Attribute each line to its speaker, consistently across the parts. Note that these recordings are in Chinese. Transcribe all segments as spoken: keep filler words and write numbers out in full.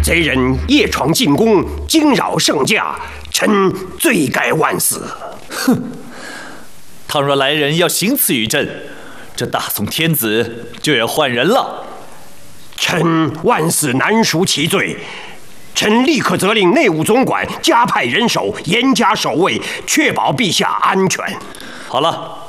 Speaker 1: 贼人夜闯进宫，惊扰圣驾，臣罪该万死。
Speaker 2: 哼！倘若来人要行刺于朕，这大宋天子就要换人了。
Speaker 1: 臣万死难赎其罪。臣立刻责令内务总管加派人手，严加守卫，确保陛下安全。
Speaker 2: 好了，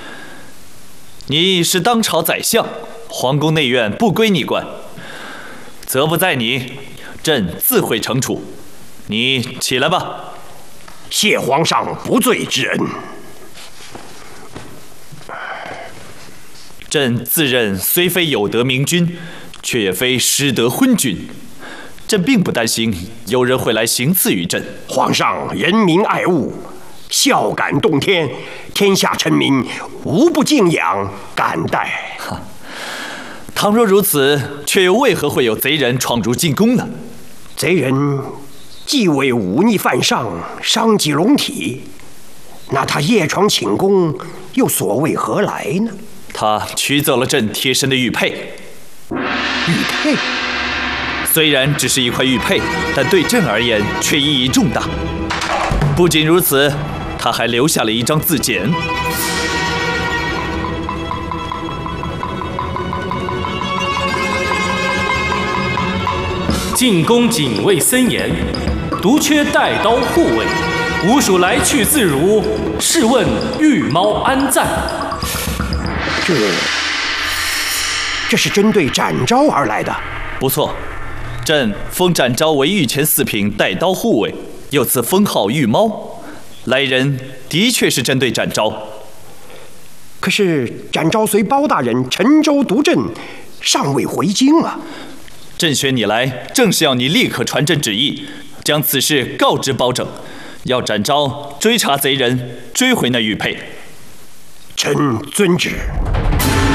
Speaker 2: 你是当朝宰相，皇宫内院不归你管，责不在你，朕自会惩处。你起来吧。
Speaker 1: 谢皇上不罪之恩。
Speaker 2: 朕自认虽非有德明君，却也非失德昏君。朕并不担心有人会来行刺于朕。
Speaker 1: 皇上仁民爱物，孝感动天，天下臣民无不敬仰感戴。
Speaker 2: 倘若如此，却又为何会有贼人闯入进宫呢？
Speaker 1: 贼人既为忤逆犯上，伤及龙体，那他夜闯寝宫，又所为何来呢？
Speaker 2: 他取走了朕贴身的玉佩。
Speaker 1: 玉佩？
Speaker 2: 虽然只是一块玉佩，但对朕而言却意义重大。不仅如此，他还留下了一张字简。
Speaker 3: 进宫警卫森严，独缺带刀护卫，吾属来去自如。试问御猫安在？
Speaker 1: 这，这是针对展昭而来的。
Speaker 2: 不错，朕封展昭为御前四品带刀护卫，又赐封号御猫。来人的确是针对展昭。
Speaker 1: 可是展昭随包大人沉舟督阵，尚未回京啊。
Speaker 2: 朕选你来，正是要你立刻传朕旨意，将此事告知包拯，要展昭追查贼人，追回那玉佩。
Speaker 1: 臣遵旨。